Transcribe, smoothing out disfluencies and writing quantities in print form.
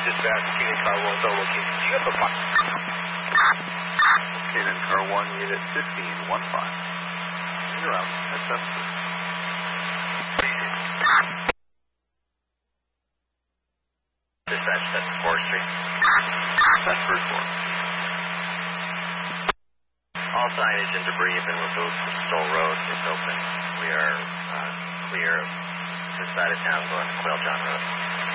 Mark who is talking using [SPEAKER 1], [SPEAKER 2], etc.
[SPEAKER 1] dispatch, Cannon Car 1, so located. Do you have a fire?
[SPEAKER 2] Cannon Car 1, unit 1515. You're out. That's up.
[SPEAKER 1] Dispatch, that's 4th Street.
[SPEAKER 2] That's first floor.
[SPEAKER 1] All signage and debris have been removed from Stoll Road. It's open. We are clear of this side of town going to Quail John Road.